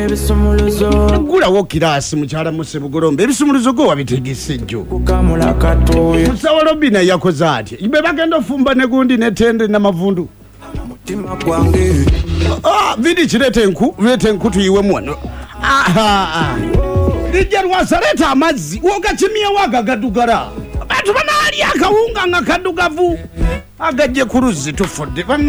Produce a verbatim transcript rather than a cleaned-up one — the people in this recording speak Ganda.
gula wo kirasi mukyala Musebugolombe ebisumuluzo go wabitegese jjo musawo Robina yakoze ati ibe bagenda ofumba ne gundi ne tende na mavundu mutima gwange ah vidi kirete enku vete enku tuyiwe mwono aha lijja lwasareta amazzi wogakimye wagagadugara bantu banali akawunga nga kadugavu agajje ku luzzi tufudde